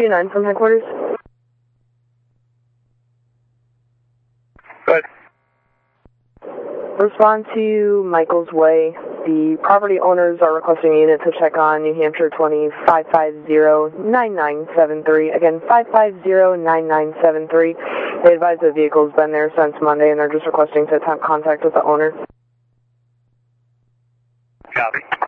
229 from headquarters. Good. Respond to Michael's Way. The property owners are requesting a unit to check on New Hampshire 20 550-9973. Again, 550-9973. They advise the vehicle's been there since Monday and they're just requesting to attempt contact with the owner. Copy.